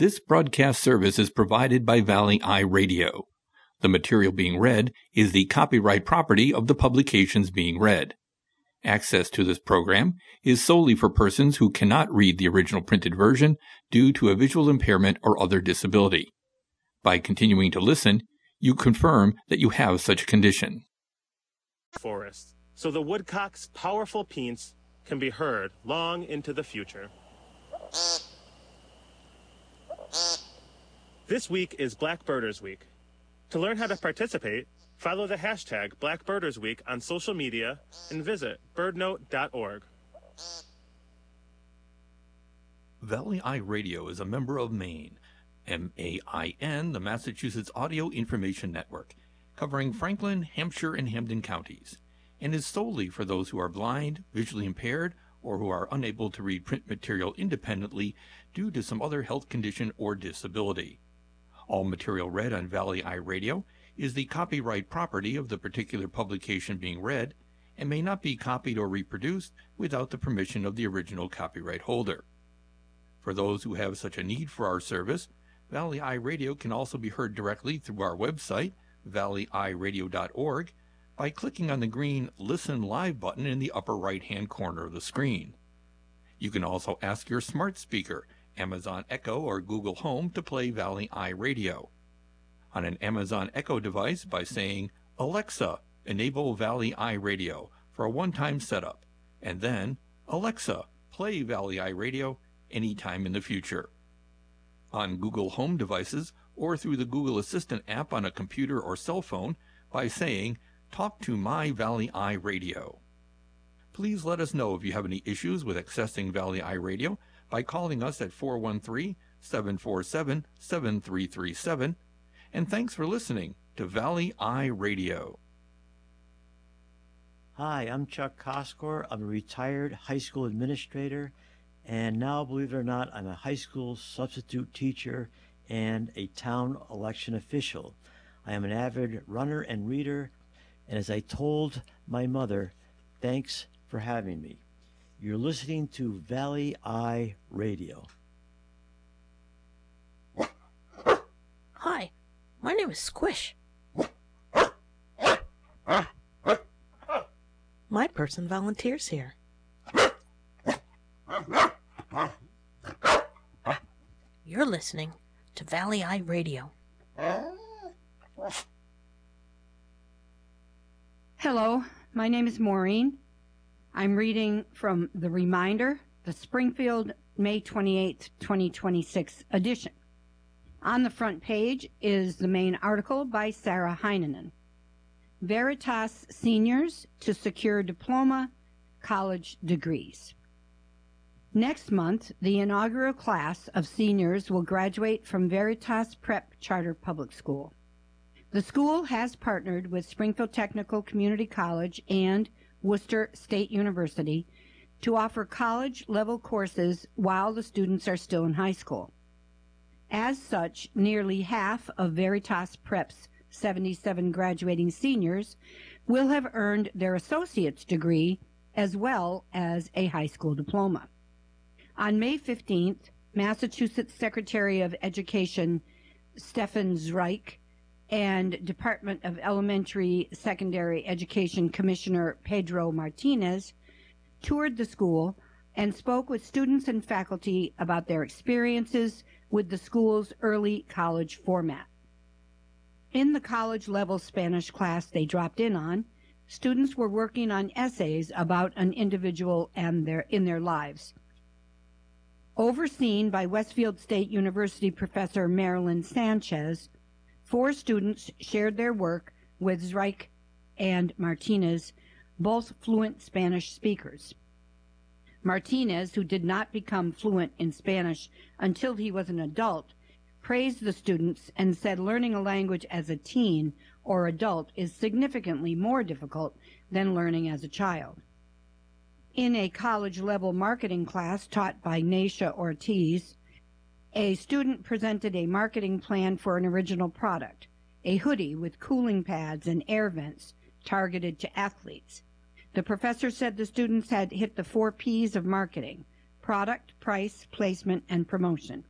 This broadcast service is provided by Valley Eye Radio. The material being read is the copyright property of the publications being read. Access to this program is solely for persons who cannot read the original printed version due to a visual impairment or other disability. By continuing to listen, you confirm that you have such a condition. Forest, so the woodcock's powerful peents can be heard long into the future. This week is Black Birders Week. To learn how to participate, follow the hashtag Black Birders Week on social media and visit birdnote.org. Valley Eye Radio is a member of MAIN, M-A-I-N, the Massachusetts Audio Information Network, covering Franklin, Hampshire, and Hampden counties, and is solely for those who are blind, visually impaired, or who are unable to read print material independently due to some other health condition or disability. All material read on Valley Eye Radio is the copyright property of the particular publication being read and may not be copied or reproduced without the permission of the original copyright holder. For those who have such a need for our service, Valley Eye Radio can also be heard directly through our website, valleyeyeradio.org, by clicking on the green Listen Live button in the upper right-hand corner of the screen. You can also ask your smart speaker, Amazon Echo or Google Home, to play Valley Eye Radio. On an Amazon Echo device by saying, "Alexa, enable Valley Eye Radio" for a one-time setup, and then, "Alexa, play Valley Eye Radio" anytime in the future. On Google Home devices or through the Google Assistant app on a computer or cell phone by saying, "Talk to my Valley Eye Radio." Please let us know if you have any issues with accessing Valley Eye Radio by calling us at 413-747-7337. And thanks for listening to Valley Eye Radio. Hi, I'm Chuck Koskor. I'm a retired high school administrator, and now, believe it or not, I'm a high school substitute teacher and a town election official. I am an avid runner and reader, and as I told my mother, thanks for having me. You're listening to Valley Eye Radio. Hi, my name is Squish. My person volunteers here. You're listening to Valley Eye Radio. Hello, my name is Maureen. I'm reading from The Reminder, the Springfield, May 28th, 2026 edition. On the front page is the main article by Sarah Heinonen. Veritas Seniors to Secure Diploma College Degrees. Next month, the inaugural class of seniors will graduate from Veritas Prep Charter Public School. The school has partnered with Springfield Technical Community College and Worcester State University to offer college-level courses while the students are still in high school. As such, nearly half of Veritas Prep's 77 graduating seniors will have earned their associate's degree as well as a high school diploma. On May 15th, Massachusetts Secretary of Education Stefan Zweig and Department of Elementary Secondary Education Commissioner Pedro Martinez toured the school and spoke with students and faculty about their experiences with the school's early college format. In the college-level Spanish class they dropped in on, students were working on essays about an individual and in their lives. Overseen by Westfield State University professor Marilyn Sanchez, 4 students shared their work with Zweig and Martinez, both fluent Spanish speakers. Martinez, who did not become fluent in Spanish until he was an adult, praised the students and said learning a language as a teen or adult is significantly more difficult than learning as a child. In a college-level marketing class taught by Naisha Ortiz, a student presented a marketing plan for an original product, a hoodie with cooling pads and air vents targeted to athletes. The professor said the students had hit the 4 P's of marketing: product, price, placement, and promotion.